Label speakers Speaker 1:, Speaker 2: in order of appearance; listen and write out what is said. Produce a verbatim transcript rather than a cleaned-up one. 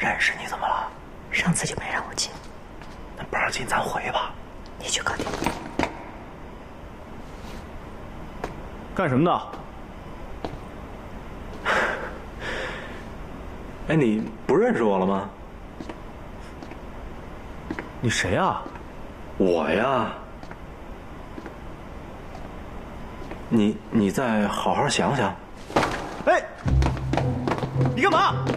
Speaker 1: 认识你怎么了？
Speaker 2: 上次就没让我进。
Speaker 1: 那不让进，咱回吧。
Speaker 2: 你去搞定。
Speaker 3: 干什么的？
Speaker 1: 哎，你不认识我了吗？
Speaker 3: 你谁啊？
Speaker 1: 我呀。你你再好好想想。
Speaker 3: 哎，你干嘛？